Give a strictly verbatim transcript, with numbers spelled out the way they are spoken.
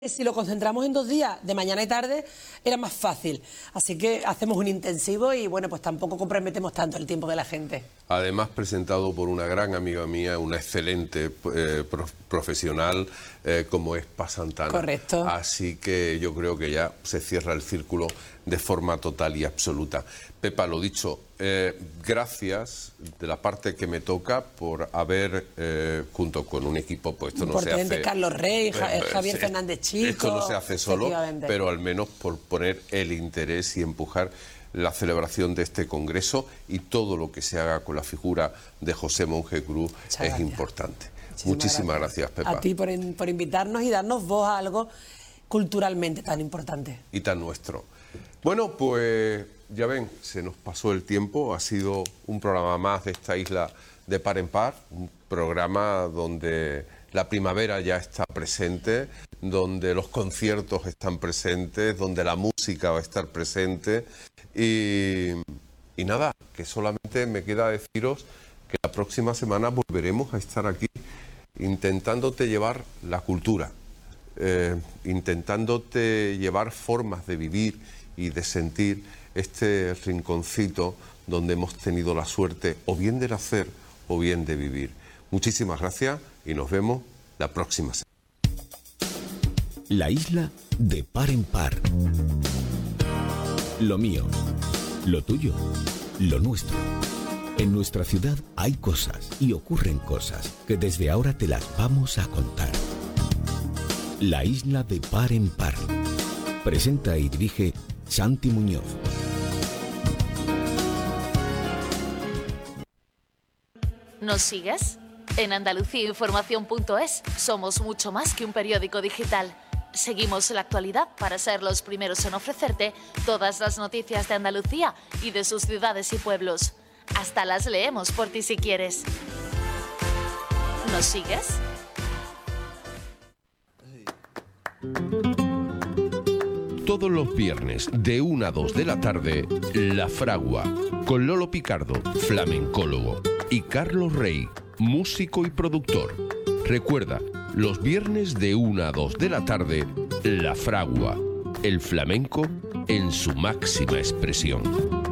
Si lo concentramos en dos días, de mañana y tarde, era más fácil. Así que hacemos un intensivo y, bueno, pues tampoco comprometemos tanto el tiempo de la gente. Además, presentado por una gran amiga mía, una excelente eh, prof, profesional, eh, como es Paz Santana. Correcto. Así que yo creo que ya se cierra el círculo de forma total y absoluta. Pepa, lo dicho, eh, gracias de la parte que me toca por haber, eh, junto con un equipo, pues esto no se hace... Carlos Rey, eh, Javier eh, Fernández Chico... Esto no se hace solo, pero al menos por poner el interés y empujar la celebración de este congreso, y todo lo que se haga con la figura de José Monje Cruz Muchas es gracias. importante. Muchísimas, Muchísimas gracias. gracias, Pepa. A ti por, in, por invitarnos y darnos voz a algo culturalmente tan importante. Y tan nuestro. Bueno, pues ya ven, se nos pasó el tiempo, ha sido un programa más de esta isla de par en par, un programa donde la primavera ya está presente, donde los conciertos están presentes, donde la música va a estar presente y, y nada, que solamente me queda deciros que la próxima semana volveremos a estar aquí intentándote llevar la cultura, eh, intentándote llevar formas de vivir y de sentir este rinconcito donde hemos tenido la suerte o bien de nacer o bien de vivir. Muchísimas gracias y nos vemos la próxima semana. La isla de par en par. Lo mío, lo tuyo, lo nuestro. En nuestra ciudad hay cosas y ocurren cosas que desde ahora te las vamos a contar. La isla de par en par. Presenta y dirige Santi Muñoz. ¿Nos sigues? En Andalucía Información punto es somos mucho más que un periódico digital. Seguimos la actualidad para ser los primeros en ofrecerte todas las noticias de Andalucía y de sus ciudades y pueblos. Hasta las leemos por ti si quieres. ¿Nos sigues? Todos los viernes de una a dos de la tarde, La Fragua, con Lolo Picardo, flamencólogo, y Carlos Rey, músico y productor. Recuerda, los viernes de una a dos de la tarde, La Fragua, el flamenco en su máxima expresión.